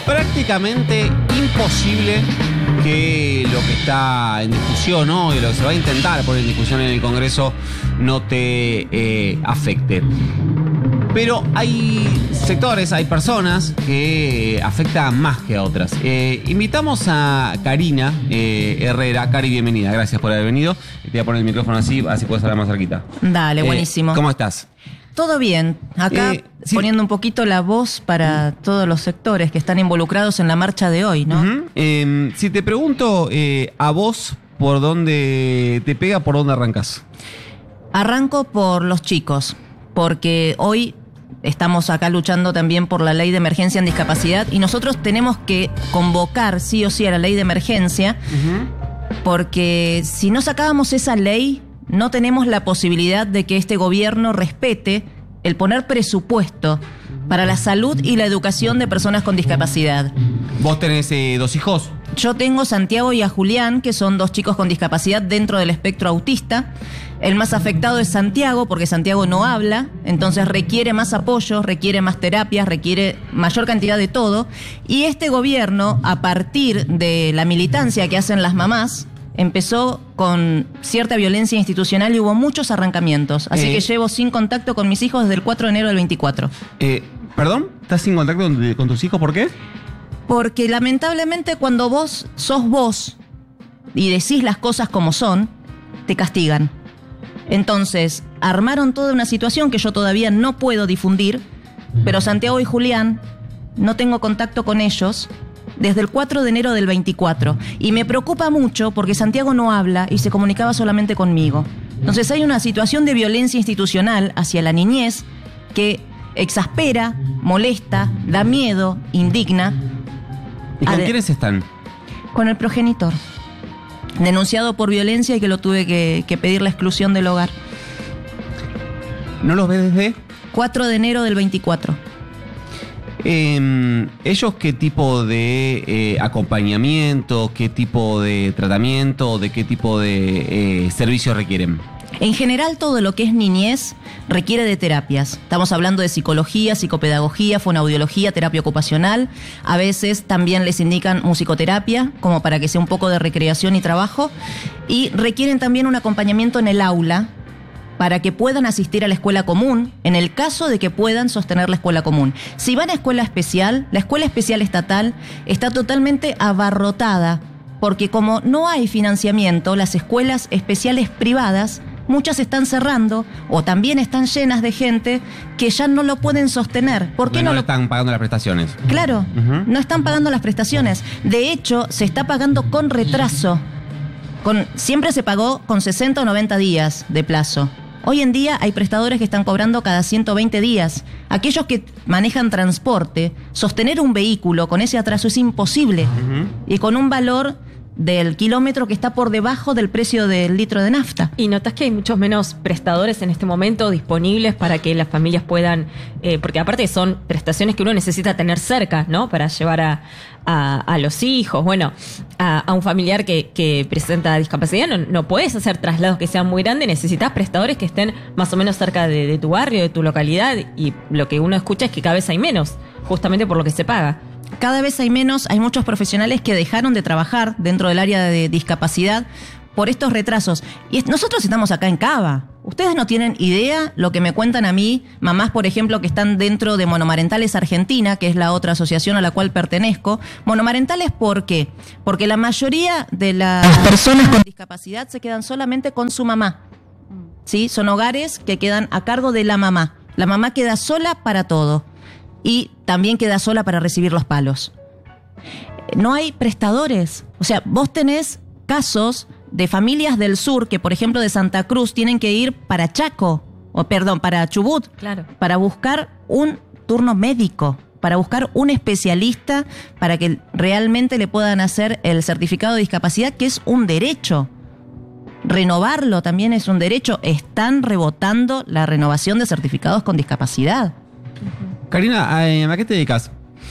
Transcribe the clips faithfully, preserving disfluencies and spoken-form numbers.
prácticamente imposible que lo que está en discusión, ¿no? Y lo que se va a intentar poner en discusión en el Congreso no te eh, afecte. Pero hay sectores, hay personas que afectan más que a otras. Eh, invitamos a Karina eh, Herrera. Cari, bienvenida. Gracias por haber venido. Te voy a poner el micrófono así, así puedes hablar más cerquita. Dale, Eh, buenísimo. ¿Cómo estás? Todo bien. Acá Eh, sí. poniendo un poquito la voz para todos los sectores que están involucrados en la marcha de hoy, ¿no? Uh-huh. Eh, si te pregunto eh, a vos por dónde te pega, ¿por dónde arrancas? Arranco por los chicos, porque hoy estamos acá luchando también por la ley de emergencia en discapacidad y nosotros tenemos que convocar sí o sí a la ley de emergencia, uh-huh. porque si no sacábamos esa ley, no tenemos la posibilidad de que este gobierno respete el poner presupuesto para la salud y la educación de personas con discapacidad. ¿Vos tenés eh, dos hijos? Yo tengo a Santiago y a Julián, que son dos chicos con discapacidad dentro del espectro autista. El más afectado es Santiago, porque Santiago no habla, entonces requiere más apoyo, requiere más terapias, requiere mayor cantidad de todo. Y este gobierno, a partir de la militancia que hacen las mamás, empezó con cierta violencia institucional y hubo muchos arrancamientos. Así Eh. que llevo sin contacto con mis hijos desde el cuatro de enero del veinticuatro. Eh, ¿Perdón? ¿Estás sin contacto con, con tus hijos? ¿Por qué? Porque lamentablemente cuando vos sos vos y decís las cosas como son, te castigan. Entonces, armaron toda una situación que yo todavía no puedo difundir, pero Santiago y Julián, no tengo contacto con ellos desde el cuatro de enero del veinticuatro. Y me preocupa mucho porque Santiago no habla y se comunicaba solamente conmigo. Entonces hay una situación de violencia institucional hacia la niñez que exaspera, molesta, da miedo, indigna. ¿Y con Ade- quiénes están? Con el progenitor, denunciado por violencia y que lo tuve que, que pedir la exclusión del hogar. ¿No los ves desde...? cuatro de enero del veinticuatro. Eh, ¿Ellos qué tipo de eh, acompañamiento, qué tipo de tratamiento, de qué tipo de eh, servicios requieren? En general, todo lo que es niñez requiere de terapias. Estamos hablando de psicología, psicopedagogía, fonoaudiología, terapia ocupacional. A veces también les indican musicoterapia, como para que sea un poco de recreación y trabajo. Y requieren también un acompañamiento en el aula para que puedan asistir a la escuela común, en el caso de que puedan sostener la escuela común. Si van a escuela especial, la escuela especial estatal está totalmente abarrotada, porque como no hay financiamiento, las escuelas especiales privadas, muchas están cerrando o también están llenas de gente que ya no lo pueden sostener. ¿Por qué no, no, no lo están pagando las prestaciones? Claro, Uh-huh. no están pagando las prestaciones. De hecho, se está pagando con retraso. Con, siempre se pagó con sesenta o noventa días de plazo. Hoy en día hay prestadores que están cobrando cada ciento veinte días. Aquellos que manejan transporte, sostener un vehículo con ese atraso es imposible. Uh-huh. Y con un valor del kilómetro que está por debajo del precio del litro de nafta. ¿Y notas que hay muchos menos prestadores en este momento disponibles para que las familias puedan, eh, porque aparte son prestaciones que uno necesita tener cerca, ¿no? Para llevar a, a, a los hijos, bueno, a, a un familiar que, que presenta discapacidad, no, no puedes hacer traslados que sean muy grandes, necesitas prestadores que estén más o menos cerca de, de tu barrio, de tu localidad, y lo que uno escucha es que cada vez hay menos, justamente por lo que se paga. Cada vez hay menos, hay muchos profesionales que dejaron de trabajar dentro del área de discapacidad por estos retrasos. Y nosotros estamos acá en Cava. Ustedes no tienen idea lo que me cuentan a mí, mamás, por ejemplo, que están dentro de Monomarentales Argentina, que es la otra asociación a la cual pertenezco. Monomarentales, ¿por qué? Porque la mayoría de las personas con discapacidad se quedan solamente con su mamá. ¿Sí? Son hogares que quedan a cargo de la mamá. La mamá queda sola para todo. Y también queda sola para recibir los palos. No hay prestadores. O sea, vos tenés casos de familias del sur que, por ejemplo, de Santa Cruz, tienen que ir para Chaco, o perdón, para Chubut, claro, para buscar un turno médico, para buscar un especialista para que realmente le puedan hacer el certificado de discapacidad, que es un derecho. Renovarlo también es un derecho. Están rebotando la renovación de certificados con discapacidad. Karina, ¿a qué te dedicas?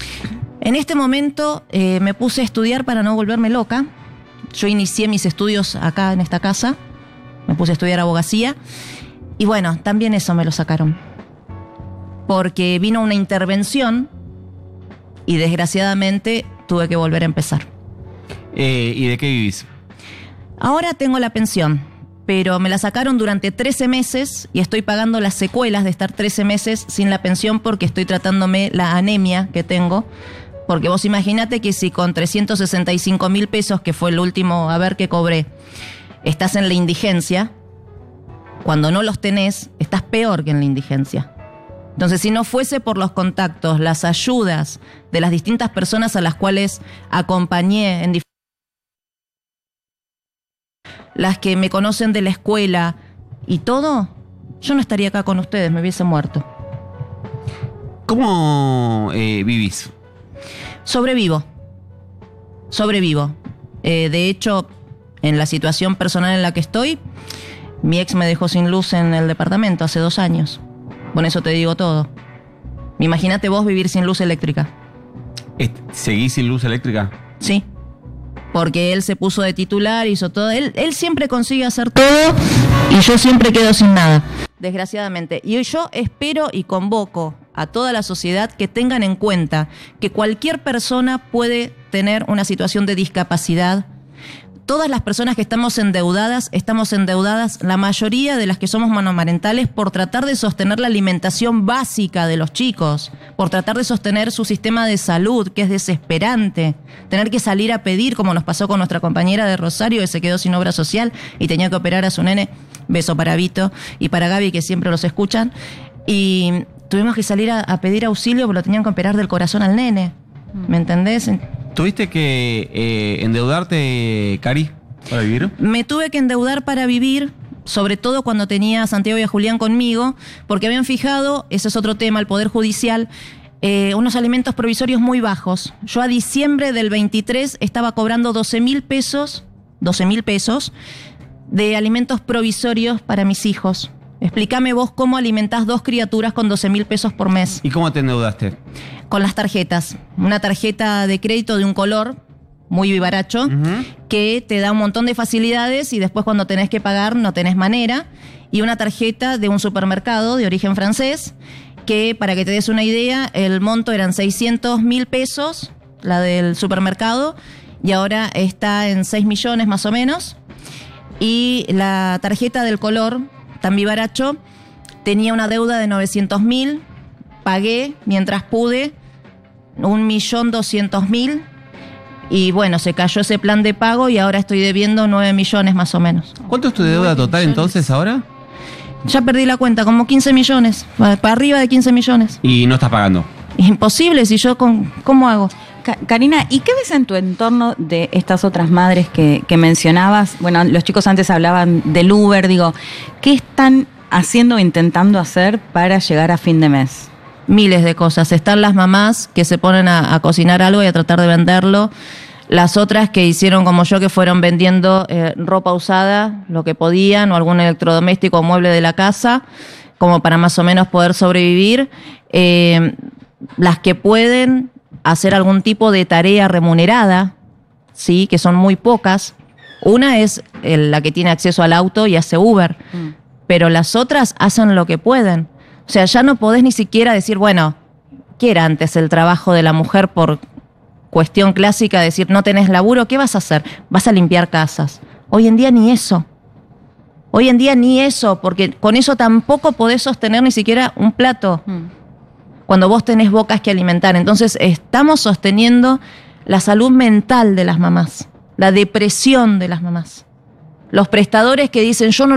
En este momento eh, me puse a estudiar para no volverme loca. Yo inicié mis estudios acá en esta casa. Me puse a estudiar abogacía. Y bueno, también eso me lo sacaron. Porque vino una intervención y desgraciadamente tuve que volver a empezar. Eh, ¿Y de qué vivís? Ahora tengo la pensión, pero me la sacaron durante trece meses y estoy pagando las secuelas de estar trece meses sin la pensión porque estoy tratándome la anemia que tengo. Porque vos imaginate que si con trescientos sesenta y cinco mil pesos, que fue el último haber que cobré, estás en la indigencia, cuando no los tenés, estás peor que en la indigencia. Entonces, si no fuese por los contactos, las ayudas de las distintas personas a las cuales acompañé, en dif- las que me conocen de la escuela y todo, yo no estaría acá con ustedes, me hubiese muerto. ¿Cómo eh, vivís? Sobrevivo. Sobrevivo. Eh, de hecho, en la situación personal en la que estoy, mi ex me dejó sin luz en el departamento hace dos años. Con eso te digo todo. Imagínate vos vivir sin luz eléctrica. ¿Seguís sin luz eléctrica? Sí. Porque él se puso de titular, hizo todo. Él, él siempre consigue hacer todo y yo siempre quedo sin nada. Desgraciadamente. Y yo espero y convoco a toda la sociedad que tengan en cuenta que cualquier persona puede tener una situación de discapacidad. Todas las personas que estamos endeudadas, estamos endeudadas, la mayoría de las que somos monomarentales, por tratar de sostener la alimentación básica de los chicos, por tratar de sostener su sistema de salud, que es desesperante. Tener que salir a pedir, como nos pasó con nuestra compañera de Rosario, que se quedó sin obra social y tenía que operar a su nene. Beso para Vito y para Gaby, que siempre los escuchan. Y tuvimos que salir a, a pedir auxilio porque lo tenían que operar del corazón al nene. ¿Me entendés? ¿Tuviste que eh, endeudarte, Cari, para vivir? Me tuve que endeudar para vivir, sobre todo cuando tenía a Santiago y a Julián conmigo, porque habían fijado, ese es otro tema, el Poder Judicial, eh, unos alimentos provisorios muy bajos. Yo a diciembre del veintitrés estaba cobrando doce mil pesos, doce mil pesos de alimentos provisorios para mis hijos. Explícame vos cómo alimentás dos criaturas con doce mil pesos por mes. ¿Y cómo te endeudaste? Con las tarjetas. Una tarjeta de crédito de un color muy vivaracho, uh-huh, que te da un montón de facilidades y después cuando tenés que pagar no tenés manera. Y una tarjeta de un supermercado de origen francés, que para que te des una idea, el monto eran seiscientos mil pesos, la del supermercado, y ahora está en seis millones más o menos. Y la tarjeta del color, tan vivaracho, tenía una deuda de novecientos mil, pagué mientras pude un millón doscientos mil y bueno, se cayó ese plan de pago y ahora estoy debiendo nueve millones más o menos. ¿Cuánto es tu deuda total millones. Entonces ahora? Ya perdí la cuenta, como quince millones, para arriba de quince millones. ¿Y no estás pagando? Imposible, si yo, con, ¿cómo hago? Ka- Karina, ¿y qué ves en tu entorno de estas otras madres que, que mencionabas? Bueno, los chicos antes hablaban del Uber, digo, ¿qué están haciendo o intentando hacer para llegar a fin de mes? Miles de cosas. Están las mamás que se ponen a, a cocinar algo y a tratar de venderlo. Las otras que hicieron como yo, que fueron vendiendo eh, ropa usada, lo que podían, o algún electrodoméstico o mueble de la casa, como para más o menos poder sobrevivir. Eh, las que pueden hacer algún tipo de tarea remunerada, sí, que son muy pocas. Una es el, la que tiene acceso al auto y hace Uber, mm. pero las otras hacen lo que pueden. O sea, ya no podés ni siquiera decir, bueno, ¿qué era antes el trabajo de la mujer por cuestión clásica? Decir, no tenés laburo, ¿qué vas a hacer? Vas a limpiar casas. Hoy en día ni eso. Hoy en día ni eso, porque con eso tampoco podés sostener ni siquiera un plato. Mm. Cuando vos tenés bocas que alimentar. Entonces estamos sosteniendo la salud mental de las mamás, la depresión de las mamás. Los prestadores que dicen, yo no